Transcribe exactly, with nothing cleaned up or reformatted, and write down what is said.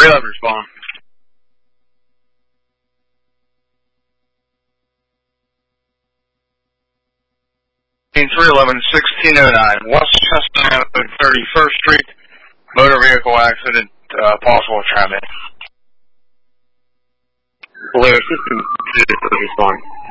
three eleven, respond. three eleven, sixteen oh nine, West Chestnut Avenue, thirty-first Street, motor vehicle accident, uh, possible traffic. Polaris system, respond.